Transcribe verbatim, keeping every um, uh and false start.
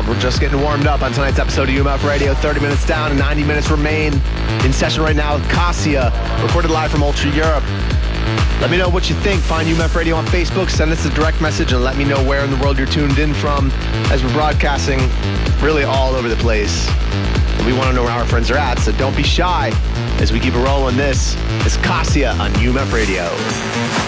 We're just getting warmed up on tonight's episode of U M F Radio. thirty minutes down and ninety minutes remain. In session right now with Cassia, recorded live from Ultra Europe. Let me know what you think. Find U M F Radio on Facebook. Send us a direct message and let me know where in the world you're tuned in from, as we're broadcasting really all over the place. And we want to know where our friends are at, so don't be shy as we keep it rolling. This is Cassia on U M F Radio.